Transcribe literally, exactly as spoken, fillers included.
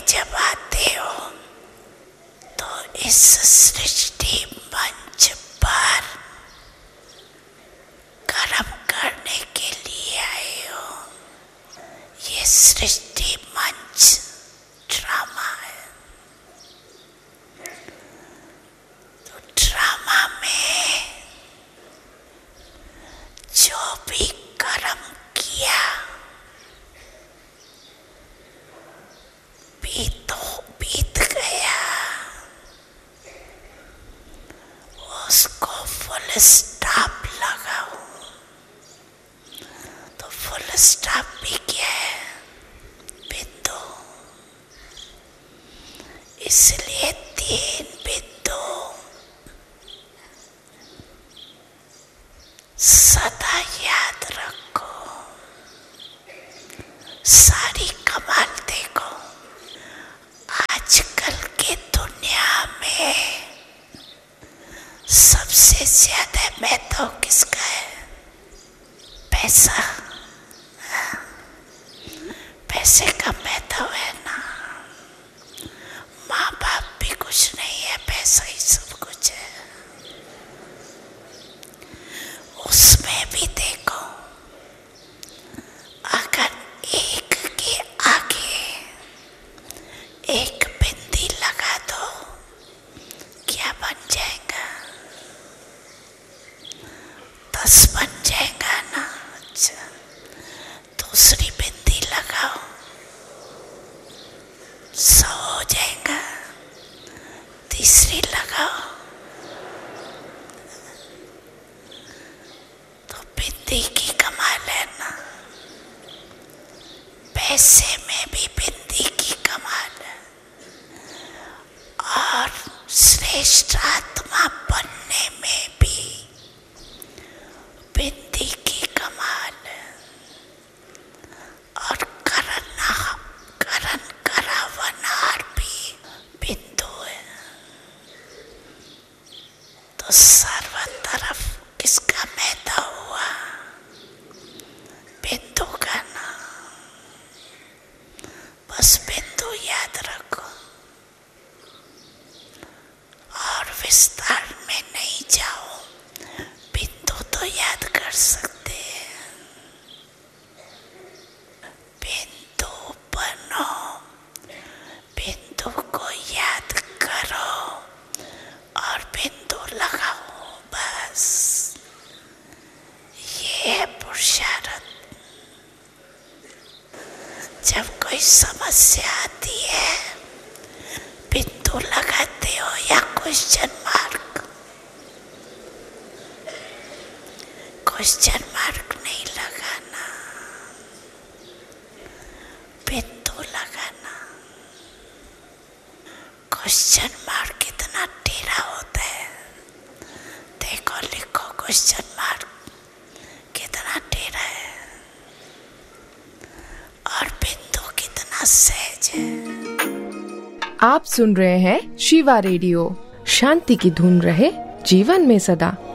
जब आते हो तो इस सृष्टि मंच पर कर्म करने के लिए आए हो। ये सृष्टि मंच ड्रामा है। तो ड्रामा में जो भी कर्म किया बीत बीत गया, उसको फुल स्टॉप लगाओ। तो फुल स्टॉप भी क्या है? बिंदु। इसलिए तीन बिंदु सदा याद रखो। सारी कमाल देखो। आजकल के दुनिया में सबसे ज्यादा महत्व किसका है? पैसा। पैसे का महत्व है ना। माँ बाप भी कुछ नहीं है, पैसा ही सब कुछ है। उसमें भी देखो, अगर एक के आगे एक बिंदी लगा दो, क्या बन जाएगा? दस बन जाएगा ना। अच्छा, दूसरी बिंदी लगाओ, सौ हो जाएगा। तीसरी लगाओ तो बिंदी की कमाल है ना। पैसे में भी बिंदी की कमाल है, और श्रेष्ठ आत्मा बनने में भी बिंदी की कमाल है, और करण करण करावनार भी बिंदु है। तो सर्व तरफ किसका मैदा हुआ? बिंदु का ना। बस बिंदु याद रखो और विस्तार में नहीं जाओ। बिंदु तो याद कर सकते हैं। बिंदु बनो, बिंदु को याद करो और बिंदु लगाओ। बस ये है पुरुषार्थ। जब कोई समस्या आती है, बिंदु लगाते हो या क्वेश्चन मार्क? क्वेश्चन मार्क नहीं लगाना, बिंदु लगाना। क्वेश्चन मार्क कितना टेढ़ा होता है। देखो, लिखो क्वेश्चन मार्क कितना टेढ़ा है, और बिंदु कितना सहज है। आप सुन रहे हैं शिवा रेडियो। शांति की धुन रहे जीवन में सदा।